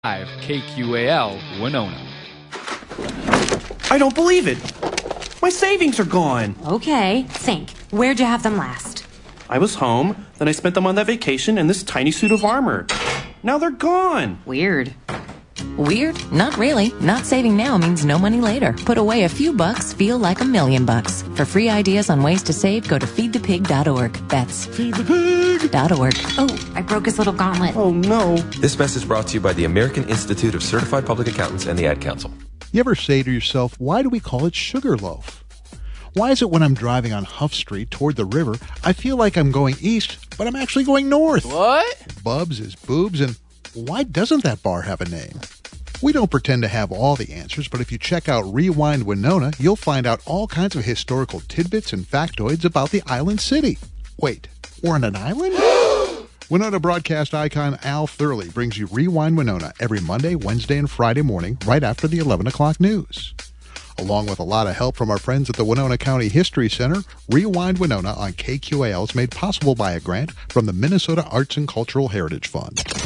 KQAL Winona. I don't believe it. My savings are gone. Okay, think. Where'd you have them last? I was home, then I spent them on that vacation in this tiny suit of armor. Now they're gone. Weird. Weird? Not really. Not saving now means no money later. Put away a few bucks, feel like $1,000,000. For free ideas on ways to save, go to feedthepig.org. That's feedthepig.org. Oh, I broke his little gauntlet. Oh, no. This message brought to you by the American Institute of Certified Public Accountants and the Ad Council. You ever say to yourself, why do we call it Sugarloaf? Why is it when I'm driving on Huff Street toward the river, I feel like I'm going east, but I'm actually going north? What? Bubs is boobs, and why doesn't that bar have a name? We don't pretend to have all the answers, but if you check out Rewind Winona, you'll find out all kinds of historical tidbits and factoids about the island city. Wait, we're on an island? Winona broadcast icon Al Thurley brings you Rewind Winona every Monday, Wednesday, and Friday morning right after the 11 o'clock news. Along with a lot of help from our friends at the Winona County History Center, Rewind Winona on KQAL is made possible by a grant from the Minnesota Arts and Cultural Heritage Fund.